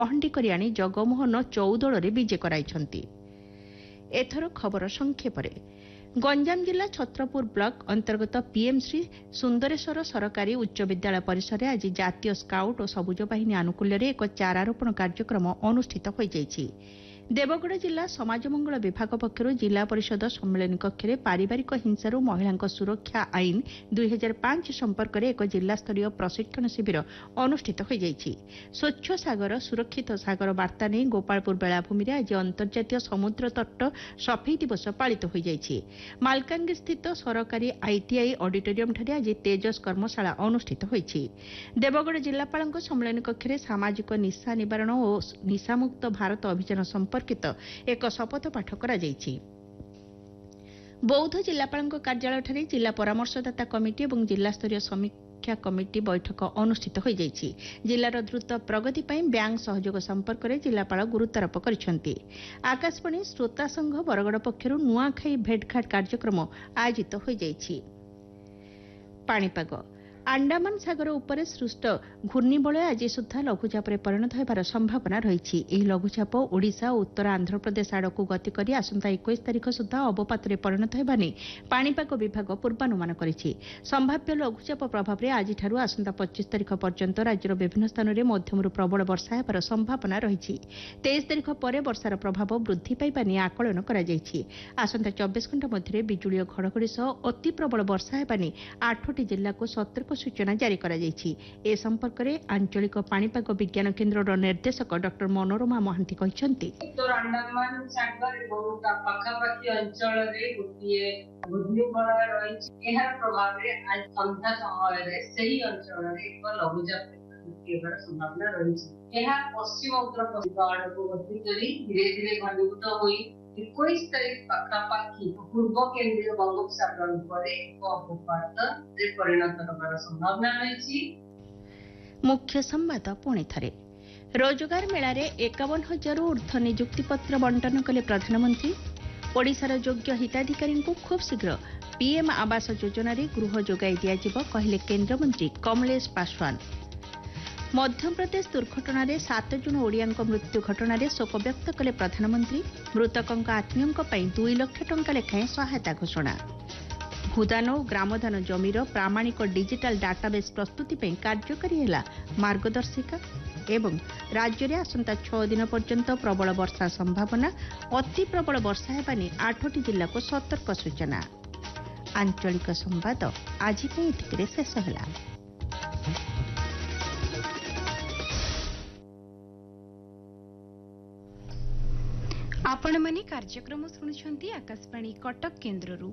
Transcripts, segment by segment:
ପହଣ୍ଡି କରି ଆଣି ଜଗମୋହନ ଚୌଦଳରେ ବିଜେ କରାଇଛନ୍ତି। ଏଥର ଖବର ସଂକ୍ଷେପରେ। ଗଞ୍ଜାମ ଜିଲ୍ଲା ଛତ୍ରପୁର ବ୍ଲକ ଅନ୍ତର୍ଗତ ପିଏମ୍ ଶ୍ରୀ ସୁନ୍ଦରେଶ୍ୱର ସରକାରୀ ଉଚ୍ଚ ବିଦ୍ୟାଳୟ ପରିସରରେ ଆଜି ଜାତୀୟ ସ୍କାଉଟ୍ ଓ ସବୁଜ ବାହିନୀ ଆନୁକୂଲ୍ୟରେ ଏକ ଚାରାରୋପଣ କାର୍ଯ୍ୟକ୍ରମ ଅନୁଷ୍ଠିତ ହୋଇଯାଇଛି। ଦେବଗଡ଼ ଜିଲ୍ଲା ସମାଜ ମଙ୍ଗଳ ବିଭାଗ ପକ୍ଷରୁ ଜିଲ୍ଲା ପରିଷଦ ସମ୍ମିଳନୀ କକ୍ଷରେ ପାରିବାରିକ ହିଂସାରୁ ମହିଳାଙ୍କ ସୁରକ୍ଷା ଆଇନ 2005 ସମ୍ପର୍କରେ ଏକ ଜିଲ୍ଲାସ୍ତରୀୟ ପ୍ରଶିକ୍ଷଣ ଶିବିର ଅନୁଷ୍ଠିତ ହୋଇଯାଇଛି। ସ୍ୱଚ୍ଛ ସାଗର ସୁରକ୍ଷିତ ସାଗର ବାର୍ତ୍ତା ନେଇ ଗୋପାଳପୁର ବେଳାଭୂମିରେ ଆଜି ଅନ୍ତର୍ଜାତୀୟ ସମୁଦ୍ର ତଟ ସଫେଇ ଦିବସ ପାଳିତ ହୋଇଯାଇଛି। ମାଲକାନଗିରିସ୍ଥିତ ସରକାରୀ ଆଇଟିଆଇ ଅଡିଟୋରିୟମଠାରେ ଆଜି ତେଜସ୍ କର୍ମଶାଳା ଅନୁଷ୍ଠିତ ହୋଇଛି। ଦେବଗଡ଼ ଜିଲ୍ଲାପାଳଙ୍କ ସମ୍ମିଳନୀ କକ୍ଷରେ ସାମାଜିକ ନିଶା ନିବାରଣ ଓ ନିଶାମୁକ୍ତ ଭାରତ ଅଭିଯାନ ସମ୍ପର୍କିତ ଏକ ଶପଥ ପାଠ କରାଯାଇଛି। ବୌଦ୍ଧ ଜିଲ୍ଲାପାଳଙ୍କ କାର୍ଯ୍ୟାଳୟଠାରେ ଜିଲ୍ଲା ପରାମର୍ଶଦାତା କମିଟି ଏବଂ ଜିଲ୍ଲାସ୍ତରୀୟ ସମୀକ୍ଷା କମିଟି ବୈଠକ ଅନୁଷ୍ଠିତ ହୋଇଯାଇଛି। ଜିଲ୍ଲାର ଦ୍ରୁତ ପ୍ରଗତି ପାଇଁ ବ୍ୟାଙ୍କ ସହଯୋଗ ସମ୍ପର୍କରେ ଜିଲ୍ଲାପାଳ ଗୁରୁତ୍ୱାରୋପ କରିଛନ୍ତି। ଆକାଶବାଣୀ ଶ୍ରୋତା ସଂଘ ବରଗଡ଼ ପକ୍ଷରୁ ନୂଆଖାଇ ଭେଟ୍ଘାଟ କାର୍ଯ୍ୟକ୍ରମ ଆୟୋଜିତ ହୋଇଯାଇଛି। ପାଣିପାଗ। ଆଣ୍ଡାମାନ ସାଗର ଉପରେ ସୃଷ୍ଟ ଘୂର୍ଣ୍ଣିବଳୟ ଆଜି ସୁଦ୍ଧା ଲଘୁଚାପରେ ପରିଣତ ହେବାର ସମ୍ଭାବନା ରହିଛି। ଏହି ଲଘୁଚାପ ଓଡ଼ିଶା ଓ ଉତ୍ତର ଆନ୍ଧ୍ରପ୍ରଦେଶ ଆଡ଼କୁ ଗତି କରି ଆସନ୍ତା 21 ତାରିଖ ସୁଦ୍ଧା ଅବପାତରେ ପରିଣତ ହେବା ନେଇ ପାଣିପାଗ ବିଭାଗ ପୂର୍ବାନୁମାନ କରିଛି। ସମ୍ଭାବ୍ୟ ଲଘୁଚାପ ପ୍ରଭାବରେ ଆଜିଠାରୁ ଆସନ୍ତା 25 ତାରିଖ ପର୍ଯ୍ୟନ୍ତ ରାଜ୍ୟର ବିଭିନ୍ନ ସ୍ଥାନରେ ମଧ୍ୟମରୁ ପ୍ରବଳ ବର୍ଷା ହେବାର ସମ୍ଭାବନା ରହିଛି। 23 ତାରିଖ ପରେ ବର୍ଷାର ପ୍ରଭାବ ବୃଦ୍ଧି ପାଇବା ନେଇ ଆକଳନ କରାଯାଇଛି। ଆସନ୍ତା 24 ଘଣ୍ଟା ମଧ୍ୟରେ ବିଜୁଳି ଓ ଘଡ଼ଘଡ଼ି ସହ ଅତି ପ୍ରବଳ ବର୍ଷା ହେବା ନେଇ 8ଟି ଜିଲ୍ଲାକୁ ସତର୍କ ସୂଚନା ଜାରି କରାଯାଇଛି। ଏ ସମ୍ପର୍କରେ ଆଞ୍ଚଳିକ ପାଣିପାଗ ବିଜ୍ଞାନ କେନ୍ଦ୍ରର ନିର୍ଦ୍ଦେଶକ ଡକ୍ଟର ମନୋରମା ମହାନ୍ତି କହିଛନ୍ତି, ଉତ୍ତର ଆଣ୍ଡାମାନ ସାଗର ଏବଂ ତା ପାଖାପାଖି ଅଞ୍ଚଳରେ ଗୋଟିଏ ଘୂର୍ଣ୍ଣିବଳୟ ରହିଛି। ଏହାର ପ୍ରଭାବରେ ଆଜି ସନ୍ଧ୍ୟା ସମୟରେ ସେହି ଅଞ୍ଚଳରେ ଏକ ଲଘୁଚାପ ସୃଷ୍ଟି ହେବାର ସମ୍ଭାବନା ରହିଛି। ଏହା ପଶ୍ଚିମ ଉତ୍ତର ପଶ୍ଚିମ ଆଡ଼କୁ ଗତି କରି ଧୀରେ ଧୀରେ ଘନୀଭୂତ ହୋଇ 21 ତାରିଖ ପାଖାପାଖି ପୂର୍ବ କେନ୍ଦ୍ରୀୟ ବଙ୍ଗୋପସାଗର ଉପରେ ଏକ ଅବପାତରେ ପରିଣତ ହେବାର ସମ୍ଭାବନା ରହିଛି। ମୁଖ୍ୟ ସମ୍ବାଦ ପୁଣି ଥରେ। ରୋଜଗାର ମେଳାରେ 51,000ରୁ ଉର୍ଦ୍ଧ୍ୱ ନିଯୁକ୍ତିପତ୍ର ବଣ୍ଟନ କଲେ ପ୍ରଧାନମନ୍ତ୍ରୀ। ଓଡ଼ିଶାର ଯୋଗ୍ୟ ହିତାଧିକାରୀଙ୍କୁ ଖୁବ୍ ଶୀଘ୍ର ପିଏମ୍ ଆବାସ ଯୋଜନାରେ ଗୃହ ଯୋଗାଇ ଦିଆଯିବ, କହିଲେ କେନ୍ଦ୍ରମନ୍ତ୍ରୀ କମଲେଶ ପାଶୱାନ। ମଧ୍ୟପ୍ରଦେଶ ଦୁର୍ଘଟଣାରେ 7 ଜଣ ଓଡ଼ିଆଙ୍କ ମୃତ୍ୟୁ ଘଟଣାରେ ଶୋକ ବ୍ୟକ୍ତ କଲେ ପ୍ରଧାନମନ୍ତ୍ରୀ। ମୃତକଙ୍କ ଆତ୍ମୀୟଙ୍କ ପାଇଁ 2 ଲକ୍ଷ ଟଙ୍କା ଲେଖାଏଁ ସହାୟତା ଘୋଷଣା। ଭୂଦାନ ଓ ଗ୍ରାମଦାନ ଜମିର ପ୍ରାମାଣିକ ଡିଜିଟାଲ ଡାଟାବେସ୍ ପ୍ରସ୍ତୁତି ପାଇଁ କାର୍ଯ୍ୟକାରୀ ହେଲା ମାର୍ଗଦର୍ଶିକା। ଏବଂ ରାଜ୍ୟରେ ଆସନ୍ତା 6 ଦିନ ପର୍ଯ୍ୟନ୍ତ ପ୍ରବଳ ବର୍ଷା ସମ୍ଭାବନା। ଅତି ପ୍ରବଳ ବର୍ଷା ହେବା ନେଇ 8ଟି ଜିଲ୍ଲାକୁ ସତର୍କ ସୂଚନା। ଆଞ୍ଚଳିକ ସମ୍ବାଦ ଆଜି ପାଇଁ ଏତିକିରେ ଶେଷ ହେଲା। ଆପଣମାନେ କାର୍ଯ୍ୟକ୍ରମ ଶୁଣୁଛନ୍ତି ଆକାଶବାଣୀ କଟକ କେନ୍ଦ୍ରରୁ।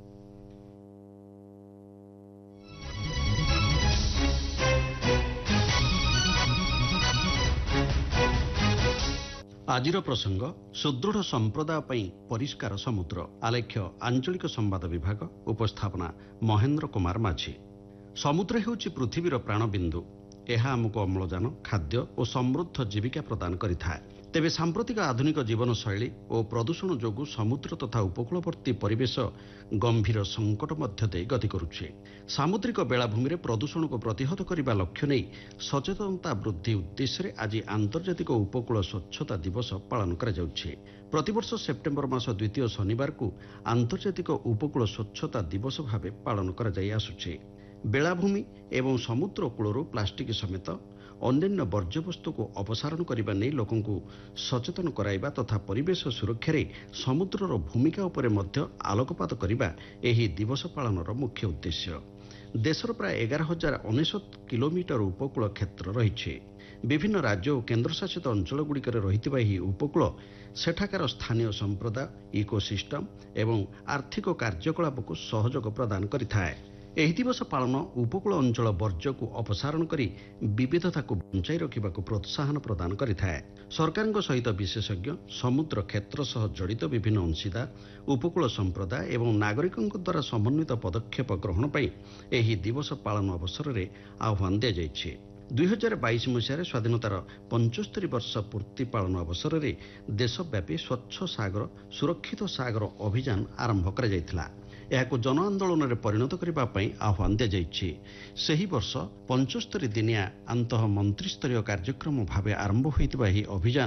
ଆଜିର ପ୍ରସଙ୍ଗ ସୁଦୃଢ଼ ସମ୍ପ୍ରଦାୟ ପାଇଁ ପରିଷ୍କାର ସମୁଦ୍ର। ଆଲେଖ୍ୟ ଆଞ୍ଚଳିକ ସମ୍ବାଦ ବିଭାଗ। ଉପସ୍ଥାପନା ମହେନ୍ଦ୍ର କୁମାର ମାଝୀ। ସମୁଦ୍ର ହେଉଛି ପୃଥିବୀର ପ୍ରାଣବିନ୍ଦୁ। ଏହା ଆମକୁ ଅମ୍ଳଜାନ, ଖାଦ୍ୟ ଓ ସମୃଦ୍ଧ ଜୀବିକା ପ୍ରଦାନ କରିଥାଏ। ତେବେ ସାମ୍ପ୍ରତିକ ଆଧୁନିକ ଜୀବନଶୈଳୀ ଓ ପ୍ରଦୂଷଣ ଯୋଗୁଁ ସମୁଦ୍ର ତଥା ଉପକୂଳବର୍ତ୍ତୀ ପରିବେଶ ଗମ୍ଭୀର ସଙ୍କଟ ମଧ୍ୟ ଦେଇ ଗତି କରୁଛି। ସାମୁଦ୍ରିକ ବେଳାଭୂମିରେ ପ୍ରଦୂଷଣକୁ ପ୍ରତିହତ କରିବା ଲକ୍ଷ୍ୟ ନେଇ ସଚେତନତା ବୃଦ୍ଧି ଉଦ୍ଦେଶ୍ୟରେ ଆଜି ଆନ୍ତର୍ଜାତିକ ଉପକୂଳ ସ୍ୱଚ୍ଛତା ଦିବସ ପାଳନ କରାଯାଉଛି। ପ୍ରତିବର୍ଷ ସେପ୍ଟେମ୍ବର ମାସ 2ୟ ଶନିବାରକୁ ଆନ୍ତର୍ଜାତିକ ଉପକୂଳ ସ୍ୱଚ୍ଛତା ଦିବସ ଭାବେ ପାଳନ କରାଯାଇ ଆସୁଛି। ବେଳାଭୂମି ଏବଂ ସମୁଦ୍ର କୂଳରୁ ପ୍ଲାଷ୍ଟିକ୍ ସମେତ ଅନ୍ୟାନ୍ୟ ବର୍ଜ୍ୟବସ୍ତୁକୁ ଅପସାରଣ କରିବା ନେଇ ଲୋକଙ୍କୁ ସଚେତନ କରାଇବା ତଥା ପରିବେଶ ସୁରକ୍ଷାରେ ସମୁଦ୍ରର ଭୂମିକା ଉପରେ ମଧ୍ୟ ଆଲୋକପାତ କରିବା ଏହି ଦିବସ ପାଳନର ମୁଖ୍ୟ ଉଦ୍ଦେଶ୍ୟ। ଦେଶର ପ୍ରାୟ 11,099 କିଲୋମିଟର ଉପକୂଳ କ୍ଷେତ୍ର ରହିଛି। ବିଭିନ୍ନ ରାଜ୍ୟ ଓ କେନ୍ଦ୍ରଶାସିତ ଅଞ୍ଚଳଗୁଡ଼ିକରେ ରହିଥିବା ଏହି ଉପକୂଳ ସେଠାକାର ସ୍ଥାନୀୟ ସମ୍ପ୍ରଦାୟ, ଇକୋସିଷ୍ଟମ ଏବଂ ଆର୍ଥିକ କାର୍ଯ୍ୟକଳାପକୁ ସହଯୋଗ ପ୍ରଦାନ କରିଥାଏ। ଏହି ଦିବସ ପାଳନ ଉପକୂଳ ଅଞ୍ଚଳ ବର୍ଜ୍ୟକୁ ଅପସାରଣ କରି ବିବିଧତାକୁ ବଞ୍ଚାଇ ରଖିବାକୁ ପ୍ରୋତ୍ସାହନ ପ୍ରଦାନ କରିଥାଏ। ସରକାରଙ୍କ ସହିତ ବିଶେଷଜ୍ଞ, ସମୁଦ୍ର କ୍ଷେତ୍ର ସହ ଜଡ଼ିତ ବିଭିନ୍ନ ଅଂଶୀଦାର, ଉପକୂଳ ସମ୍ପ୍ରଦାୟ ଏବଂ ନାଗରିକଙ୍କ ଦ୍ୱାରା ସମନ୍ୱିତ ପଦକ୍ଷେପ ଗ୍ରହଣ ପାଇଁ ଏହି ଦିବସ ପାଳନ ଅବସରରେ ଆହ୍ୱାନ ଦିଆଯାଇଛି। 2022 ମସିହାରେ ସ୍ୱାଧୀନତାର 75 ବର୍ଷ ପୂର୍ତ୍ତି ପାଳନ ଅବସରରେ ଦେଶବ୍ୟାପୀ ସ୍ୱଚ୍ଛ ସାଗର ସୁରକ୍ଷିତ ସାଗର ଅଭିଯାନ ଆରମ୍ଭ କରାଯାଇଥିଲା। ଏହାକୁ ଜନ ଆନ୍ଦୋଳନରେ ପରିଣତ କରିବା ପାଇଁ ଆହ୍ୱାନ ଦିଆଯାଇଛି। ସେହି ବର୍ଷ 75 ଦିନିଆ ଆନ୍ତଃ ମନ୍ତ୍ରିସ୍ତରୀୟ କାର୍ଯ୍ୟକ୍ରମ ଭାବେ ଆରମ୍ଭ ହୋଇଥିବା ଏହି ଅଭିଯାନ